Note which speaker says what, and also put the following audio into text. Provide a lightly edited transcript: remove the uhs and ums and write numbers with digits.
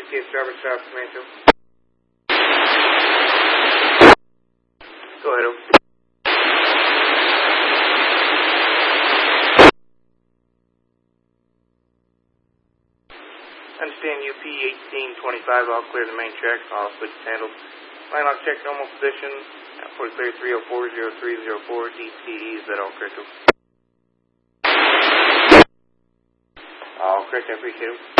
Speaker 1: UPS driver south Tomato. Go ahead, over. Understand UP 1825, I'll clear the main track, all switches handled. Line lock check, normal position, for clear 304-0304, DTE, is that all correct? All correct, I appreciate it.